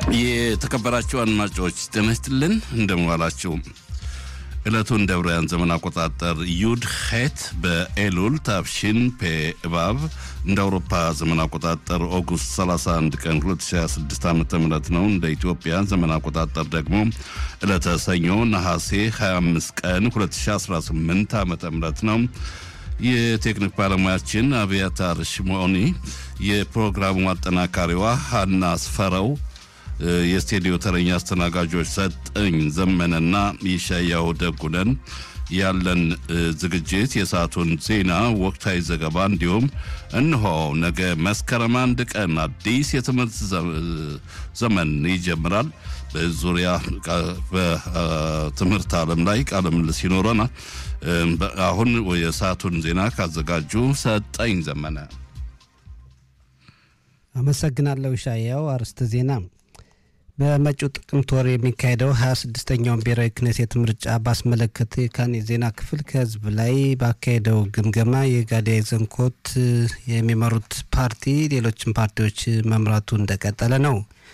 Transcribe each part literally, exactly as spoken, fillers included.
የተከበራችሁ አድማጮች ጤና ይስጥልን እንደምዋላችሁ። ዕለቱን ደብረያን ዘመን አቆጣጠር ዩድ ሄት በኤሉል ታፍሺን ፔባብ እንደ አውሮፓ ዘመን አቆጣጠር ኦገስት ሰላሳ አንድ ቀን ሁለት ሺህ ሃያ ስድስት ዓመተ ምህረት ነው። እንደ ኢትዮጵያ ዘመን አቆጣጠር ደግሞ ዕለተ ሰኞ ነሐሴ ሃያ አምስት ቀን ሁለት ሺህ አስራ ስምንት ዓመተ ምህረት ነው። የቴክኒክ ባለሙያችን አብያታር ሽሞኒ፣ የፕሮግራሙ አጠናካሪዋ ሀና አስፈረው፣ የስቱዲዮ ተረኛ አስተናጋጆች ሰጠኝ ዘመነና ይሻያው ደጉነን። ያለን ዝግጅት የሰዓቱን ዜና፣ ወቅታዊ ዘገባ እንዲሁም እነሆ ነገ መስከረም አንድ ቀን አዲስ የትምህርት ዘመን ይጀምራል። በዙሪያ በትምህርት ዓለም ላይ ቃለ ምልልስ ይኖረናል። አሁን የሰዓቱን ዜና ካዘጋጁ ሰጠኝ ዘመነ። አመሰግናለሁ ይሻያው። አርስተ ዜና። በመጪው ጥቅምት ወር የሚካሄደው ሀያ ስድስተኛውን ብሔራዊ ክኔሴት ምርጫ ባስመለከተ የካን የዜና ክፍል ከህዝብ ላይ ባካሄደው ግምገማ የጋዲ አይዘንኮት የሚመሩት ፓርቲ ሌሎችን ፓርቲዎች መምራቱ እንደቀጠለ ነው።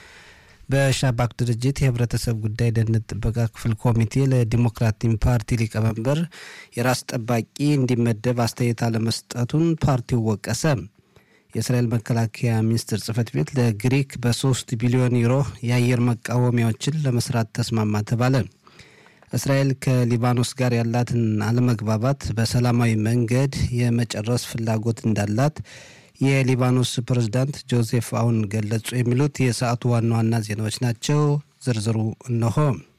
በሻባክ ድርጅት የህብረተሰብ ጉዳይ ደህንነት ጥበቃ ክፍል ኮሚቴ ለዲሞክራቲክ ፓርቲ ሊቀመንበር የራስ ጠባቂ እንዲመደብ አስተያየት አለመስጠቱን ፓርቲው ወቀሰ። የእስራኤል መከላከያ ሚኒስቴር ጽህፈት ቤት ለግሪክ በሶስት ቢሊዮን ዩሮ የአየር መቃወሚያዎችን ለመስራት ተስማማ ተባለ። እስራኤል ከሊባኖስ ጋር ያላትን አለመግባባት በሰላማዊ መንገድ የመጨረስ ፍላጎት እንዳላት የሊባኖስ ፕሬዝዳንት ጆሴፍ አውን ገለጹ። የሚሉት የሰዓቱ ዋና ዋና ዜናዎች ናቸው። ዝርዝሩ እነሆ።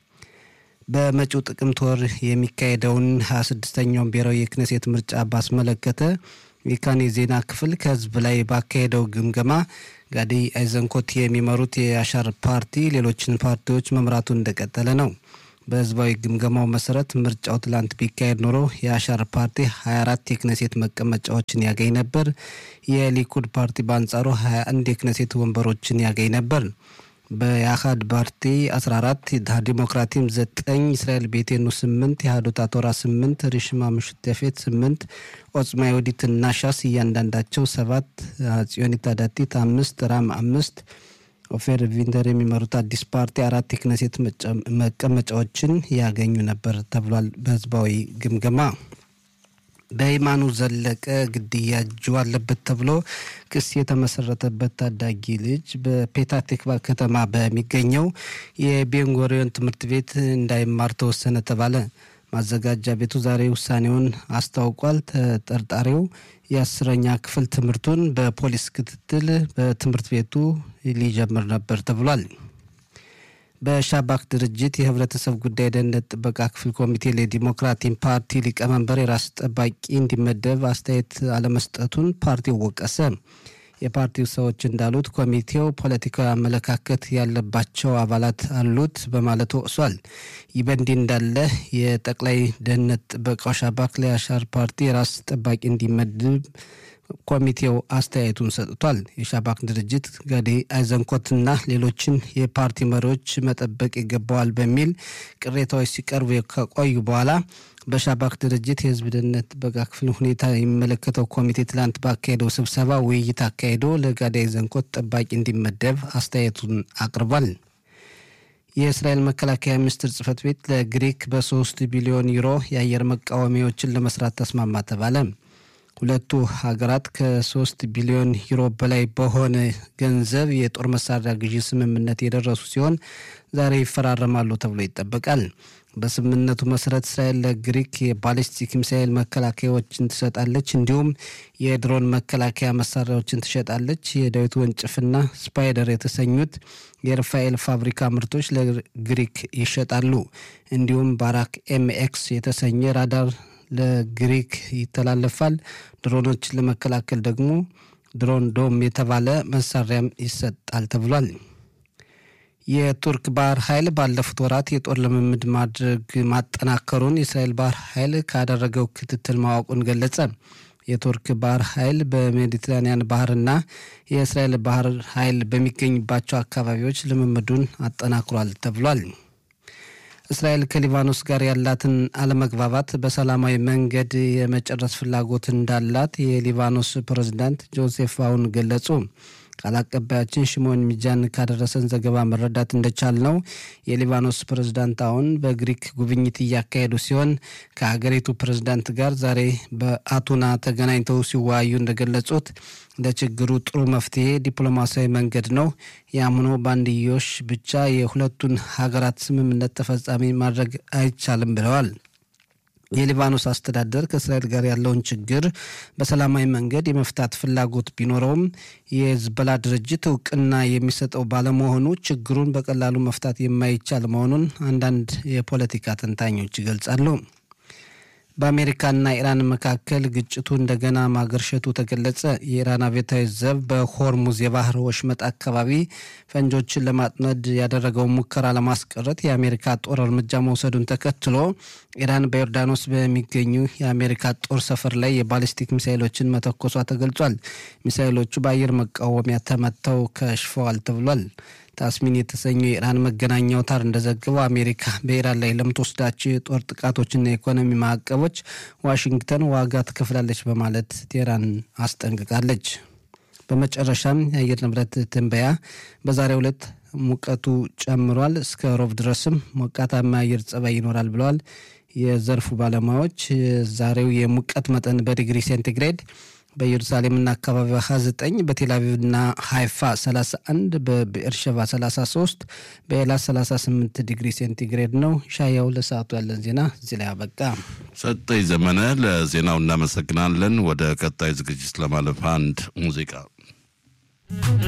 በመጪው ጥቅምት ወር የሚካሄደውን ሀያ ስድስተኛውን ብሔራዊ የክኔሴት ምርጫ ባስመለከተ የካን የዜና ክፍል ከህዝብ ላይ ባካሄደው ግምገማ ጋዲ አይዘንኮት የሚመሩት የአሻር ፓርቲ ሌሎችን ፓርቲዎች መምራቱ እንደቀጠለ ነው። በህዝባዊ ግምገማው መሰረት ምርጫው ትላንት ቢካሄድ ኖሮ የአሻር ፓርቲ ሀያ አራት የክኔሴት መቀመጫዎችን ያገኝ ነበር። የሊኩድ ፓርቲ በአንጻሩ ሀያ አንድ የክኔሴት ወንበሮችን ያገኝ ነበር። በያሃድ ፓርቲ አስራ አራት፣ ዲሞክራቲም ዘጠኝ፣ እስራኤል ቤቴኑ ስምንት፣ የሃዶታ ቶራ ስምንት፣ ሪሽማ ምሽተፌት ስምንት፣ ኦጽማ ይሁዲት እና ሻስ እያንዳንዳቸው ሰባት፣ ጽዮኒት አዳቲት አምስት፣ ራም አምስት፣ ኦፌር ቪንደር የሚመሩት አዲስ ፓርቲ አራት የክኔሴት መቀመጫዎችን ያገኙ ነበር ተብሏል። በህዝባዊ ግምገማ በይማኑ ዘለቀ ግድያ እጁ አለበት ተብሎ ክስ የተመሰረተበት ታዳጊ ልጅ በፔታቲክቫ ከተማ በሚገኘው የቤንጎሪዮን ትምህርት ቤት እንዳይማር ተወሰነ ተባለ። ማዘጋጃ ቤቱ ዛሬ ውሳኔውን አስታውቋል። ተጠርጣሪው የአስረኛ ክፍል ትምህርቱን በፖሊስ ክትትል በትምህርት ቤቱ ሊጀምር ነበር ተብሏል። በሻባክ ድርጅት የህብረተሰብ ጉዳይ ደህንነት ጥበቃ ክፍል ኮሚቴ ለዲሞክራቲክ ፓርቲ ሊቀመንበር የራስ ጠባቂ እንዲመደብ አስተያየት አለመስጠቱን ፓርቲው ወቀሰ። የፓርቲው ሰዎች እንዳሉት ኮሚቴው ፖለቲካዊ አመለካከት ያለባቸው አባላት አሉት በማለት ወቅሷል። ይህ በእንዲህ እንዳለ የጠቅላይ ደህንነት ጥበቃው ሻባክ ለአሻር ፓርቲ የራስ ጠባቂ እንዲመደብ ኮሚቴው አስተያየቱን ሰጥቷል። የሻባክ ድርጅት ጋዲ አይዘንኮትና ሌሎችን የፓርቲ መሪዎች መጠበቅ ይገባዋል በሚል ቅሬታዎች ሲቀርቡ ከቆዩ በኋላ በሻባክ ድርጅት የህዝብ ደህንነት ጥበቃ ክፍል ሁኔታ የሚመለከተው ኮሚቴ ትላንት ባካሄደው ስብሰባ ውይይት አካሂዶ ለጋዲ አይዘንኮት ጠባቂ እንዲመደብ አስተያየቱን አቅርቧል። የእስራኤል መከላከያ ሚኒስቴር ጽህፈት ቤት ለግሪክ በሶስት ቢሊዮን ዩሮ የአየር መቃወሚያዎችን ለመስራት ተስማማ ተባለ። ሁለቱ ሀገራት ከሶስት ቢሊዮን ዩሮ በላይ በሆነ ገንዘብ የጦር መሳሪያ ግዢ ስምምነት የደረሱ ሲሆን ዛሬ ይፈራረማሉ ተብሎ ይጠበቃል። በስምምነቱ መሰረት እስራኤል ለግሪክ የባሊስቲክ ሚሳኤል መከላከያዎችን ትሰጣለች፣ እንዲሁም የድሮን መከላከያ መሳሪያዎችን ትሸጣለች። የዳዊት ወንጭፍና ስፓይደር የተሰኙት የራፋኤል ፋብሪካ ምርቶች ለግሪክ ይሸጣሉ። እንዲሁም ባራክ ኤምኤክስ የተሰኘ ራዳር ለግሪክ ይተላለፋል። ድሮኖችን ለመከላከል ደግሞ ድሮን ዶም የተባለ መሳሪያም ይሰጣል ተብሏል። የቱርክ ባህር ኃይል ባለፉት ወራት የጦር ልምምድ ማድረግ ማጠናከሩን የእስራኤል ባህር ኃይል ካደረገው ክትትል ማወቁን ገለጸ። የቱርክ ባህር ኃይል በሜዲትራኒያን ባህርና የእስራኤል ባህር ኃይል በሚገኝባቸው አካባቢዎች ልምምዱን አጠናክሯል ተብሏል። እስራኤል ከሊባኖስ ጋር ያላትን አለመግባባት በሰላማዊ መንገድ የመጨረስ ፍላጎት እንዳላት የሊባኖስ ፕሬዝዳንት ጆሴፍ አውን ገለጹ። ቃል አቀባያችን ሽሞን ሚጃን ካደረሰን ዘገባ መረዳት እንደቻል ነው የሊባኖስ ፕሬዝዳንት አሁን በግሪክ ጉብኝት እያካሄዱ ሲሆን ከሀገሪቱ ፕሬዝዳንት ጋር ዛሬ በአቱና ተገናኝተው ሲወያዩ እንደገለጹት ለችግሩ ጥሩ መፍትሄ ዲፕሎማሲያዊ መንገድ ነው። ያምኖ ባንዲዮሽ ብቻ የሁለቱን ሀገራት ስምምነት ተፈጻሚ ማድረግ አይቻልም ብለዋል። የሊባኖስ አስተዳደር ከእስራኤል ጋር ያለውን ችግር በሰላማዊ መንገድ የመፍታት ፍላጎት ቢኖረውም የሂዝቦላ ድርጅት እውቅና የሚሰጠው ባለመሆኑ ችግሩን በቀላሉ መፍታት የማይቻል መሆኑን አንዳንድ የፖለቲካ ተንታኞች ይገልጻሉ። በአሜሪካና ኢራን መካከል ግጭቱ እንደገና ማገርሸቱ ተገለጸ። የኢራን አብዮታዊ ዘብ በሆርሙዝ የባህር ወሽመጥ አካባቢ ፈንጆችን ለማጥመድ ያደረገው ሙከራ ለማስቀረት የአሜሪካ ጦር እርምጃ መውሰዱን ተከትሎ ኢራን በዮርዳኖስ በሚገኙ የአሜሪካ ጦር ሰፈር ላይ የባሊስቲክ ሚሳኤሎችን መተኮሷ ተገልጿል። ሚሳኤሎቹ በአየር መቃወሚያ ተመተው ከሽፈዋል ተብሏል። ታስሚን የተሰኘው የኢራን መገናኛ አውታር እንደዘገበው አሜሪካ በኢራን ላይ ለምትወስዳቸው የጦር ጥቃቶችና የኢኮኖሚ ማዕቀቦች ዋሽንግተን ዋጋ ትከፍላለች በማለት ቴህራን አስጠንቅቃለች። በመጨረሻም የአየር ንብረት ትንበያ በዛሬው ዕለት ሙቀቱ ጨምሯል፣ እስከ ሮብ ድረስም ሞቃታማ አየር ጸባይ ይኖራል ብለዋል የዘርፉ ባለሙያዎች። ዛሬው የሙቀት መጠን በዲግሪ ሴንቲግሬድ በኢየሩሳሌምና አካባቢዋ ሃያ ዘጠኝ፣ በቴልአቪቭና ሃይፋ ሰላሳ አንድ፣ በቤርሸባ ሰላሳ ሶስት፣ በኤላት ሰላሳ ስምንት ዲግሪ ሴንቲግሬድ ነው። ሻያው ለሰዓቱ ያለን ዜና እዚህ ላይ አበቃ። ሰጠኝ ዘመነ ለዜናው እናመሰግናለን። ወደ ቀጣይ ዝግጅት ለማለፍ አንድ ሙዚቃ